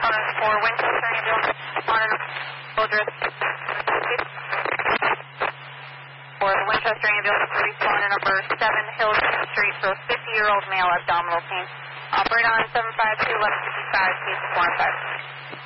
for Winchester ambulance on an address for the Winchester ambulance to respond to number 7 Hill Street for a 50-year-old male abdominal pain. Operate on 752-1155, case 4 and 5.